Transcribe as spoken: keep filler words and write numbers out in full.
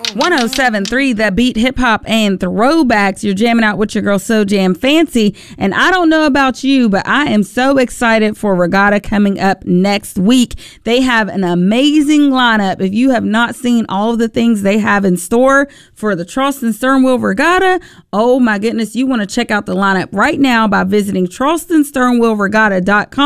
one oh seven point three The Beat, hip hop and throwbacks. You're jamming out with your girl So Jam Fancy. And I don't know about you, but I am so excited for Regatta coming up next week. They have an amazing lineup. If you have not seen all of the things they have in store for the Charleston Sternwheel Regatta, oh my goodness, you want to check out the lineup right now by visiting charleston sternwheel regatta dot com.